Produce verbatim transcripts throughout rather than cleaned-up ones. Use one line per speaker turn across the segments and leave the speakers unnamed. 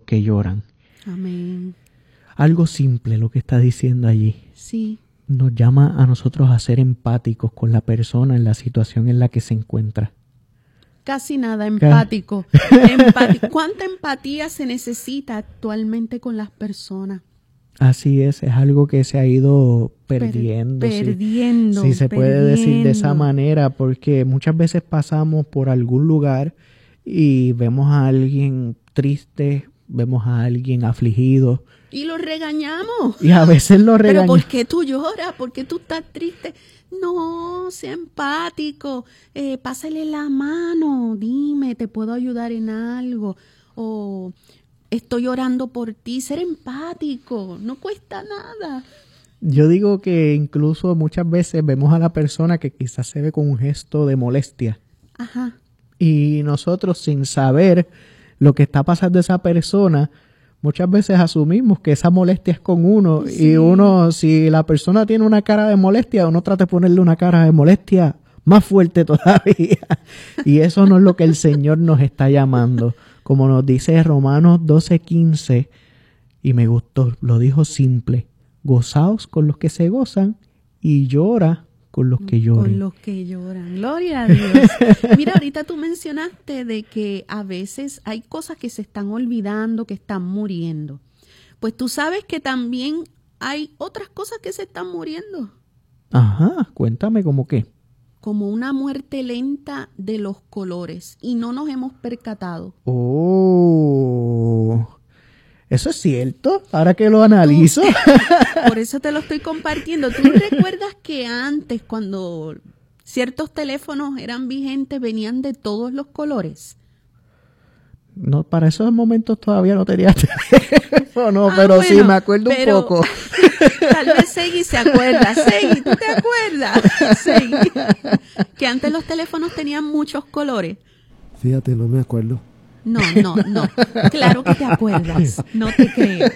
que lloran.
Amén.
Algo simple lo que está diciendo allí.
Sí.
Nos llama a nosotros a ser empáticos con la persona en la situación en la que se encuentra.
Casi nada, empático. Empati- ¿Cuánta empatía se necesita actualmente con las personas?
Así es, es algo que se ha ido perdiendo.
Per- perdiendo.
Si, si se puede
perdiendo.
decir de esa manera, porque muchas veces pasamos por algún lugar y vemos a alguien triste, vemos a alguien afligido.
Y lo regañamos.
Y a veces lo regañamos.
¿Pero por qué tú lloras? ¿Por qué tú estás triste? No, sea empático. Eh, pásale la mano. Dime, ¿te puedo ayudar en algo? O estoy orando por ti. Ser empático. No cuesta nada.
Yo digo que incluso muchas veces vemos a la persona que quizás se ve con un gesto de molestia.
Ajá.
Y nosotros, sin saber lo que está pasando esa persona, muchas veces asumimos que esa molestia es con uno. Sí. Y uno, si la persona tiene una cara de molestia, uno trata de ponerle una cara de molestia más fuerte todavía. Y eso no es lo que el Señor nos está llamando. Como nos dice Romanos doce quince, y me gustó, lo dijo simple: gozaos con los que se gozan y llora con los que lloran.
Con los que lloran. Gloria a Dios. Mira, ahorita tú mencionaste de que a veces hay cosas que se están olvidando, que están muriendo. Pues tú sabes que también hay otras cosas que se están muriendo.
Ajá, cuéntame cómo qué.
Como una muerte lenta de los colores y no nos hemos percatado.
Oh, eso es cierto, ahora que lo analizo.
Por eso te lo estoy compartiendo. ¿Tú recuerdas que antes, cuando ciertos teléfonos eran vigentes, venían de todos los colores?
No, para esos momentos todavía no tenía teléfono,
ah,
pero
bueno,
sí, me acuerdo
pero,
un poco.
Tal vez Segui se acuerda. Segui, ¿tú te acuerdas? Segui. Que antes los teléfonos tenían muchos colores.
Fíjate, no me acuerdo.
No, no, no. Claro que te acuerdas. No te creo.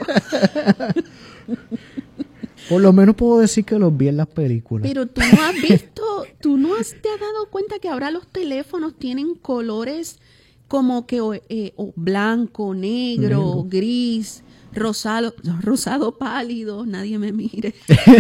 Por lo menos puedo decir que los vi en las películas.
Pero tú no has visto, tú no has, te has dado cuenta que ahora los teléfonos tienen colores como que eh, oh, blanco, negro, negro, gris, rosado, rosado pálido. Nadie me mire.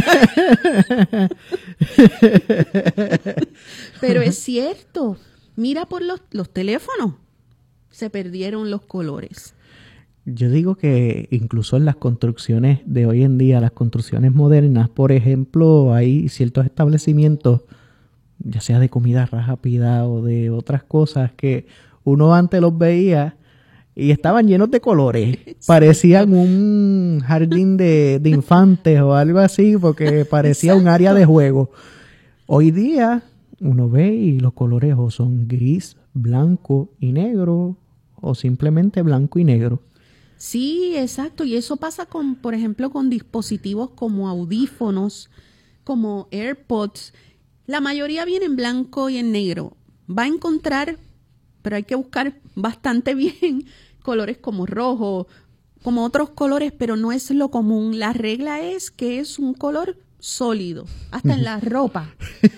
Pero es cierto. Mira por los, los teléfonos. Se perdieron los colores.
Yo digo que incluso en las construcciones de hoy en día, las construcciones modernas, por ejemplo, hay ciertos establecimientos, ya sea de comida rápida o de otras cosas, que uno antes los veía y estaban llenos de colores. Parecían un jardín de, de infantes o algo así, porque parecía Exacto. un área de juego. Hoy día uno ve y los colores o son gris, blanco y negro, o simplemente blanco y negro.
Sí, exacto. Y eso pasa con, por ejemplo, con dispositivos como audífonos, como AirPods. La mayoría viene en blanco y en negro. Va a encontrar, pero hay que buscar bastante bien, colores como rojo, como otros colores, pero no es lo común. La regla es que es un color sólido, hasta en la ropa.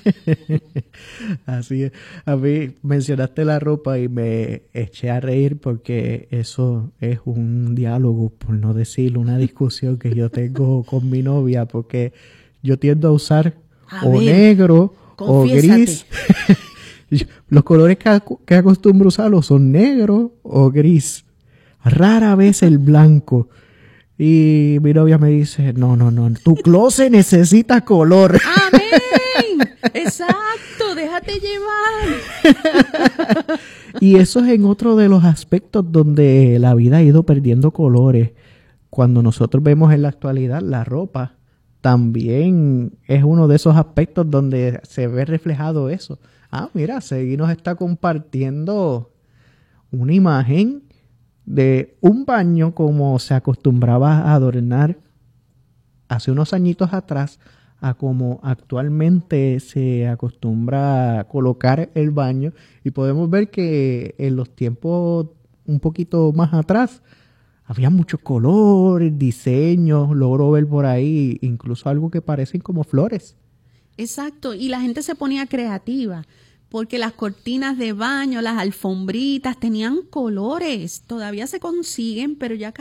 Así es. A mí mencionaste la ropa y me eché a reír porque eso es un diálogo, por no decir una discusión que yo tengo con mi novia, porque yo tiendo a usar a o ver, negro confiésate. O gris. Los colores que, que acostumbro usarlo son negro o gris. Rara vez el blanco. Y mi novia me dice, no, no, no, tu closet necesita color.
¡Amén! Exacto, déjate llevar.
Y eso es en otro de los aspectos donde la vida ha ido perdiendo colores. Cuando nosotros vemos en la actualidad la ropa, también es uno de esos aspectos donde se ve reflejado eso. Ah, mira, Segui nos está compartiendo una imagen de un baño como se acostumbraba a adornar hace unos añitos atrás a como actualmente se acostumbra a colocar el baño, y podemos ver que en los tiempos un poquito más atrás había muchos colores, diseños, logro ver por ahí incluso algo que parecen como flores.
Exacto, y la gente se ponía creativa. Porque las cortinas de baño, las alfombritas tenían colores, todavía se consiguen, pero ya